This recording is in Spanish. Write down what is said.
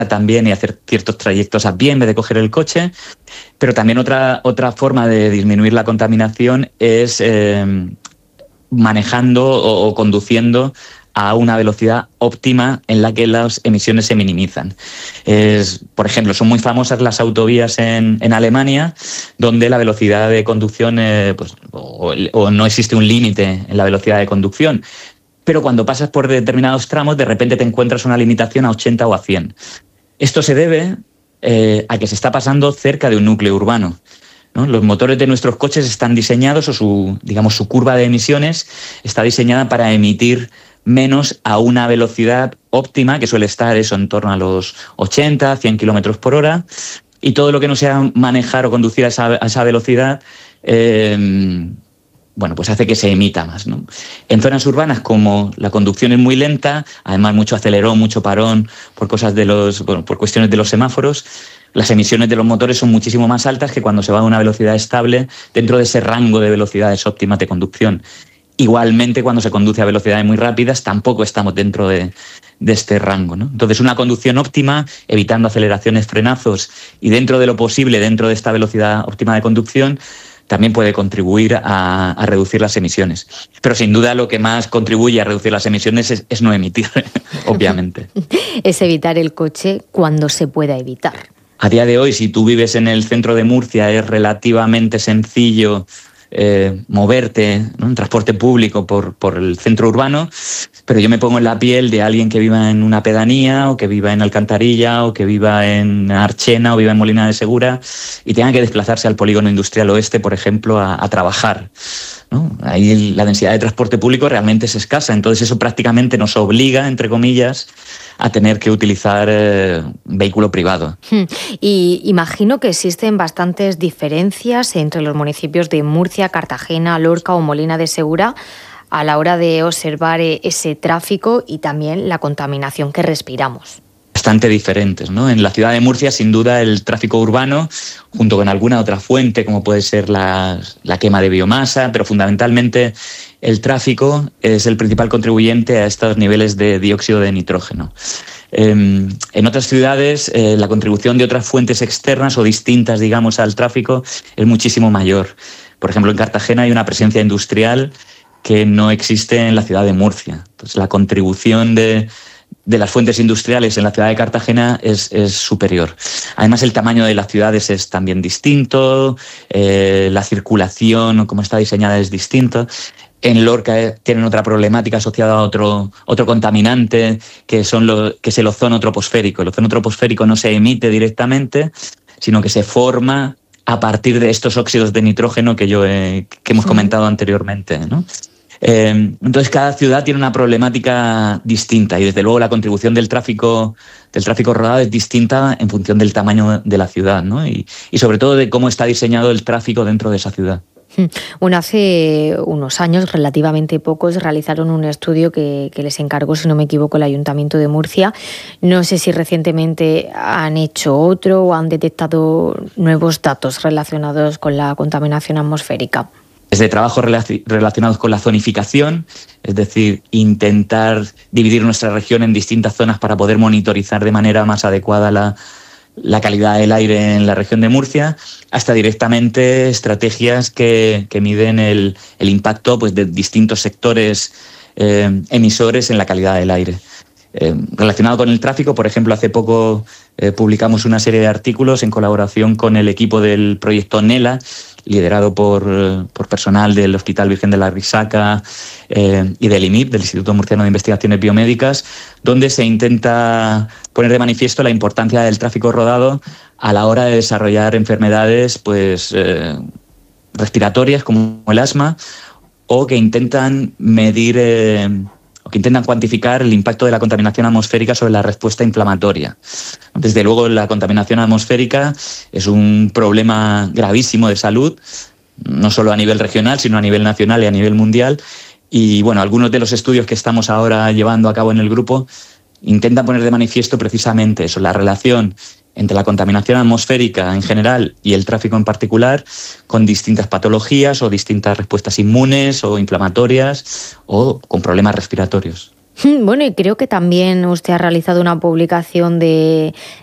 también y hacer ciertos trayectos a pie en vez de coger el coche. Pero también otra forma de disminuir la contaminación es manejando o conduciendo a una velocidad óptima en la que las emisiones se minimizan. Por ejemplo, son muy famosas las autovías en Alemania, donde la velocidad de conducción, o no existe un límite en la velocidad de conducción, pero cuando pasas por determinados tramos, de repente te encuentras una limitación a 80 o a 100. Esto se debe a que se está pasando cerca de un núcleo urbano, ¿no? Los motores de nuestros coches están diseñados, o su curva de emisiones está diseñada para emitir menos a una velocidad óptima, que suele estar en torno a los 80, 100 kilómetros por hora, y todo lo que no sea manejar o conducir a esa velocidad, pues hace que se emita más, ¿no? En zonas urbanas, como la conducción es muy lenta, además mucho acelerón, mucho parón, por cuestiones de los semáforos, las emisiones de los motores son muchísimo más altas que cuando se va a una velocidad estable dentro de ese rango de velocidades óptimas de conducción. Igualmente, cuando se conduce a velocidades muy rápidas, tampoco estamos dentro de este rango, ¿no? Entonces, una conducción óptima, evitando aceleraciones, frenazos y dentro de lo posible, dentro de esta velocidad óptima de conducción, también puede contribuir a reducir las emisiones. Pero sin duda lo que más contribuye a reducir las emisiones es no emitir, obviamente. Es evitar el coche cuando se pueda evitar. A día de hoy, si tú vives en el centro de Murcia, es relativamente sencillo moverte, ¿no?, en transporte público por el centro urbano, pero yo me pongo en la piel de alguien que viva en una pedanía, o que viva en Alcantarilla, o que viva en Archena, o viva en Molina de Segura, y tenga que desplazarse al polígono industrial oeste, por ejemplo, a trabajar, ¿no? Ahí la densidad de transporte público realmente es escasa, entonces eso prácticamente nos obliga, entre comillas, a tener que utilizar vehículo privado. Y imagino que existen bastantes diferencias entre los municipios de Murcia, Cartagena, Lorca o Molina de Segura a la hora de observar ese tráfico y también la contaminación que respiramos. Bastante diferentes, ¿no? En la ciudad de Murcia, sin duda, el tráfico urbano, junto con alguna otra fuente, como puede ser la quema de biomasa, pero fundamentalmente el tráfico es el principal contribuyente a estos niveles de dióxido de nitrógeno. En otras ciudades, la contribución de otras fuentes externas o distintas, digamos, al tráfico es muchísimo mayor. Por ejemplo, en Cartagena hay una presencia industrial que no existe en la ciudad de Murcia. Entonces, la contribución de las fuentes industriales en la ciudad de Cartagena es superior. Además, el tamaño de las ciudades es también distinto, la circulación, como está diseñada, es distinto. En Lorca tienen otra problemática asociada a otro contaminante, que es el ozono troposférico. El ozono troposférico no se emite directamente, sino que se forma a partir de estos óxidos de nitrógeno que hemos comentado anteriormente, ¿no? Entonces, cada ciudad tiene una problemática distinta y, desde luego, la contribución del tráfico rodado es distinta en función del tamaño de la ciudad, ¿no? Y sobre todo de cómo está diseñado el tráfico dentro de esa ciudad. Bueno, hace unos años, relativamente pocos, realizaron un estudio que les encargó, si no me equivoco, el Ayuntamiento de Murcia. No sé si recientemente han hecho otro o han detectado nuevos datos relacionados con la contaminación atmosférica. Desde trabajos relacionados con la zonificación, es decir, intentar dividir nuestra región en distintas zonas para poder monitorizar de manera más adecuada la calidad del aire en la región de Murcia, hasta directamente estrategias que miden el impacto, pues, de distintos sectores emisores en la calidad del aire. Relacionado con el tráfico, por ejemplo, hace poco publicamos una serie de artículos en colaboración con el equipo del proyecto NELA, liderado por personal del Hospital Virgen de la Risaca y del IMIP, del Instituto Murciano de Investigaciones Biomédicas, donde se intenta poner de manifiesto la importancia del tráfico rodado a la hora de desarrollar enfermedades, pues, respiratorias como el asma, o que intentan medir o que intentan cuantificar el impacto de la contaminación atmosférica sobre la respuesta inflamatoria. Desde luego, la contaminación atmosférica es un problema gravísimo de salud, no solo a nivel regional, sino a nivel nacional y a nivel mundial. Y bueno, algunos de los estudios que estamos ahora llevando a cabo en el grupo intentan poner de manifiesto precisamente eso, la relación entre la contaminación atmosférica en general y el tráfico en particular, con distintas patologías o distintas respuestas inmunes o inflamatorias o con problemas respiratorios. Bueno, y creo que también usted ha realizado una publicación de